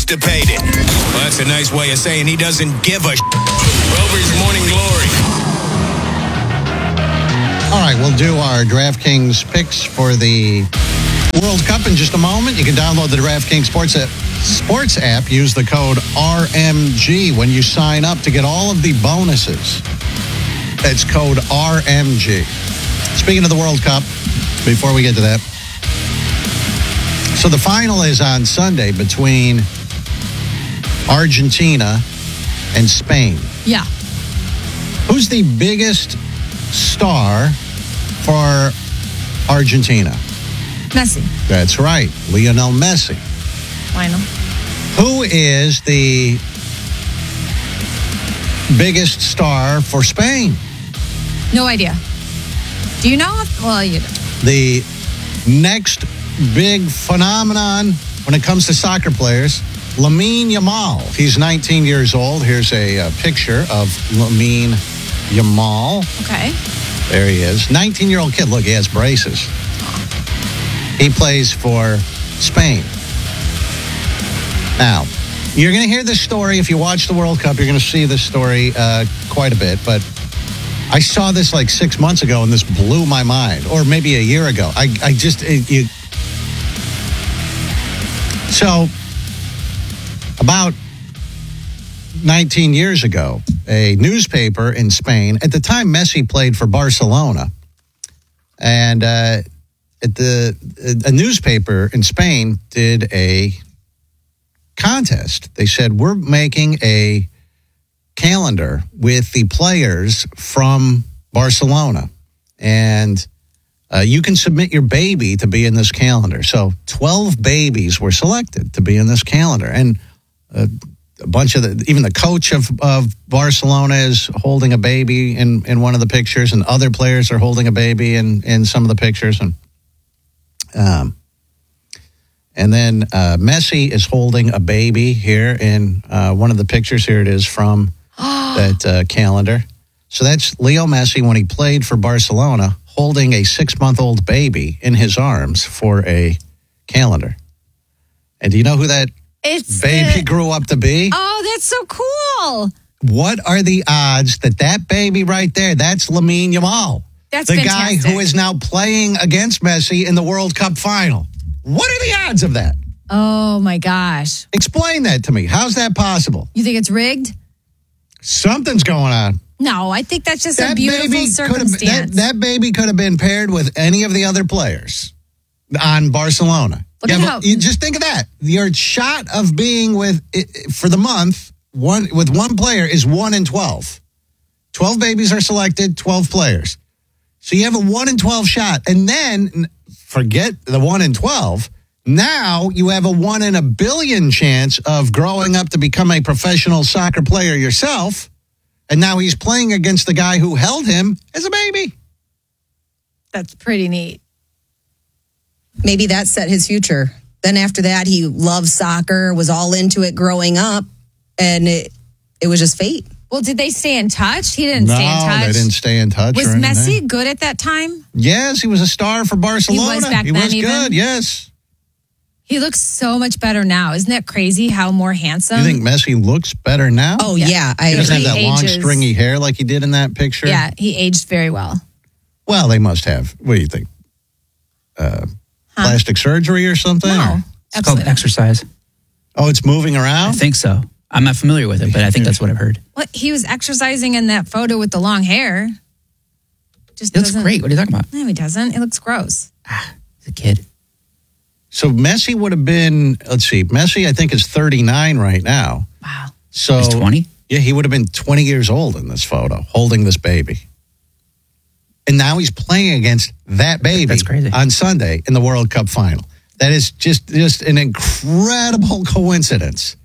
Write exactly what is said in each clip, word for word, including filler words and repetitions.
constipated. Well, that's a nice way of saying he doesn't give a Rover's Morning Glory. All right, we'll do our DraftKings picks for the World Cup in just a moment. You can download the DraftKings Sports app, Sports app. Use the code R M G when you sign up to get all of the bonuses. That's code R M G. Speaking of the World Cup, before we get to that, so the final is on Sunday between Argentina and Spain. Yeah. Who's the biggest star for Argentina? Messi. That's right, Lionel Messi. I know. Who is the biggest star for Spain? No idea. Do you know? Well, you do. The next big phenomenon when it comes to soccer players, Lamine Yamal. He's nineteen years old. Here's a, a picture of Lamine Yamal. Okay. There he is. nineteen-year-old kid. Look, he has braces. He plays for Spain. Now, you're going to hear this story. If you watch the World Cup, you're going to see this story uh, quite a bit. But I saw this like six months ago, and this blew my mind. Or maybe a year ago. I, I just... It, you... So, about nineteen years ago, a newspaper in Spain, at the time Messi played for Barcelona, and uh, at the a newspaper in Spain did a contest. They said, we're making a calendar with the players from Barcelona, and uh, you can submit your baby to be in this calendar. So twelve babies were selected to be in this calendar, and uh, a bunch of the, even the coach of, of Barcelona is holding a baby in, in one of the pictures, and other players are holding a baby in, in some of the pictures. And um, and then uh, Messi is holding a baby here in uh, one of the pictures. Here it is from that uh, calendar. So that's Leo Messi when he played for Barcelona, holding a six-month-old baby in his arms for a calendar. And do you know who that It's baby uh, grew up to be? Oh, that's so cool. What are the odds that that baby right there, that's Lamine Yamal, That's the fantastic. guy who is now playing against Messi in the World Cup final? What are the odds of that? Oh, my gosh. Explain that to me. How's that possible? You think it's rigged? Something's going on. No, I think that's just That a beautiful baby could have circumstance. that, that baby could have been paired with any of the other players on Barcelona. Look Yeah, at but how- you just think of that. Your shot of being with for the month one with one player is one in twelve. Twelve babies are selected, twelve players. So you have a one in twelve shot, and then forget the one in twelve. Now you have a one in a billion chance of growing up to become a professional soccer player yourself. And now he's playing against the guy who held him as a baby. That's pretty neat. Maybe that set his future. Then after that, he loved soccer, was all into it growing up, and it it was just fate. Well, did they stay in touch? He didn't no, stay in touch. they didn't stay in touch. Was or anything. Messi good at that time? Yes, he was a star for Barcelona. He was back he then was even? good, yes. He looks so much better now. Isn't that crazy how more handsome? You think Messi looks better now? Oh, yeah. yeah I He doesn't have He that long, ages. stringy hair like he did in that picture? Yeah, he aged very well. Well, they must have. What do you think? Uh, Huh? plastic surgery or something? No, Or- It's called absolutely not. exercise. Oh, it's moving I around? think so. I'm not familiar with it, but I think that's what I've heard. What, he was exercising in that photo with the long hair. Just It looks doesn't- great. What are you talking about? No, he doesn't. It looks gross. He's a kid. So Messi would have been, let's see, Messi I think is thirty-nine right now. Wow. So He's twenty? Yeah, he would have been twenty years old in this photo, holding this baby. And now he's playing against that baby That's crazy. on Sunday in the World Cup final. That is just, just an incredible coincidence.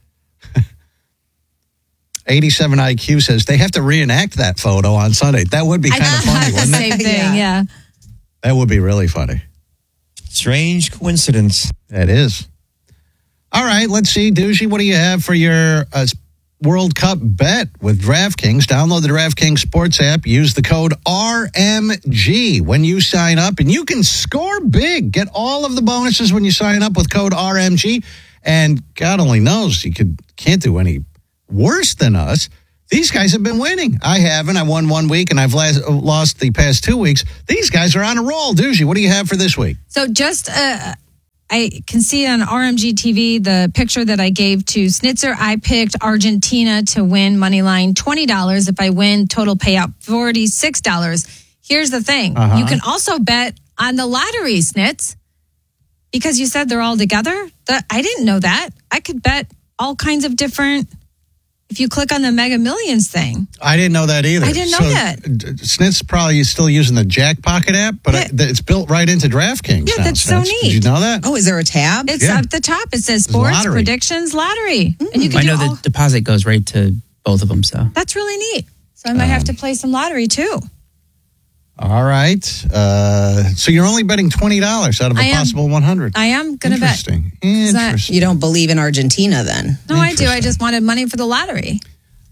eighty-seven I Q says they have to reenact that photo on Sunday. That would be I kind of thought funny, the wouldn't same it? thing, yeah. That would be really funny. Strange coincidence. That is. All right, let's see. Doogie, what do you have for your uh, World Cup bet with DraftKings? Download the DraftKings Sports app. Use the code R M G when you sign up, and you can score big. Get all of the bonuses when you sign up with code R M G. And God only knows you could can't do any worse than us. These guys have been winning. I haven't. I won one week, and I've last, lost the past two weeks. These guys are on a roll. Doogie, what do you have for this week? So just, uh, I can see on R M G T V the picture that I gave to Snitzer. I picked Argentina to win money line twenty dollars. If I win, total payout forty-six dollars. Here's the thing. Uh-huh. You can also bet on the lottery, Snitz, because you said they're all together. The, I didn't know that. I could bet all kinds of different... If you click on the Mega Millions thing. I didn't know that either. I didn't know so, that. Snit's probably still using the Jack Pocket app, but Yeah. I, it's built right into DraftKings. Yeah, now, that's so Snitz. neat. Did you know that? Oh, is there a tab? It's Yeah. up the top. It says sports, lottery. predictions, lottery. And you can I do know all, the deposit goes right to both of them. So That's really neat. So I might have to play some lottery too. All right. Uh, so you're only betting twenty dollars out of a I am. possible one hundred. I am going to bet. Interesting. that- Interesting. You don't believe in Argentina then? No, I do. I Interesting. just wanted money for the lottery.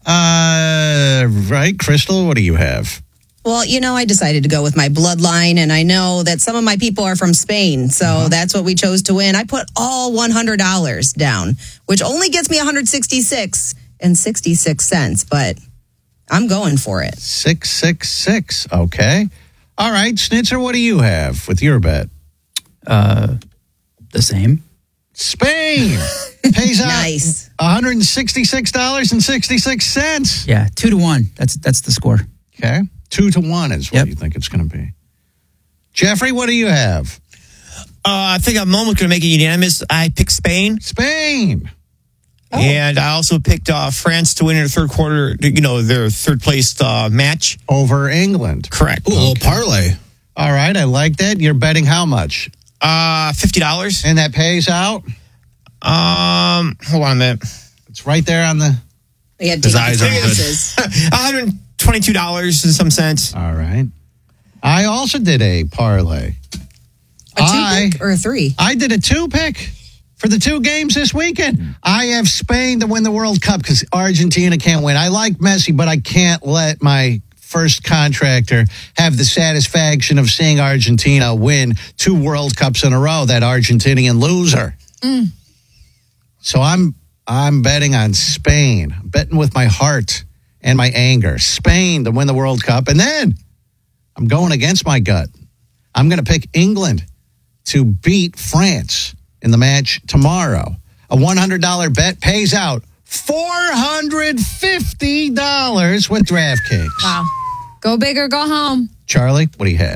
Uh, right. Crystal, what do you have? Well, you know, I decided to go with my bloodline, and I know that some of my people are from Spain, so Uh-huh. that's what we chose to win. I put all one hundred dollars down, which only gets me one hundred sixty-six and sixty-six cents, but I'm going for it. six six six. Okay. All right. Snitzer, what do you have with your bet? uh, the same. Spain pays out Nice. one hundred sixty-six dollars and sixty-six cents. Yeah, two to one. That's that's the score. Okay. Two to one is what Yep. you think it's going to be. Jeffrey, what do you have? Uh, I think I'm almost going to make it unanimous. I picked Spain, Spain. and I also picked uh, France to win in the third quarter, you know, their third place uh, match. Over England. Correct. Ooh, a little parlay. All right. I like that. You're betting how much? Uh, fifty dollars. And that pays out? Um, hold on a minute. It's right there on the. We had His taken eyes aren't good. chances. one hundred twenty-two dollars in some sense. All right. I also did a parlay. A two I, pick or a three? I did a two pick for the two games this weekend. I have Spain to win the World Cup because Argentina can't win. I like Messi, but I can't let my first contractor have the satisfaction of seeing Argentina win two World Cups in a row, that Argentinian loser. So I'm I'm betting on Spain. I'm betting with my heart and my anger. Spain to win the World Cup. And then I'm going against my gut. I'm going to pick England to beat France in the match tomorrow. A one hundred dollars bet pays out four hundred fifty dollars with DraftKings. Wow. Go big or go home. Charlie, what do you have?